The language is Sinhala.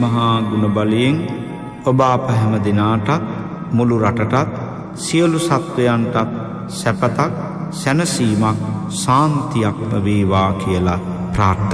මහා ගුණ බලයෙන් ඔබ අප හැම දිනාටත් මුළු රටටත් සියලු සත්වයන්ටත් සැපතක් සැනසීමක් සාන්තියක්ම වේවා කියලා ප්‍රාර්ථනා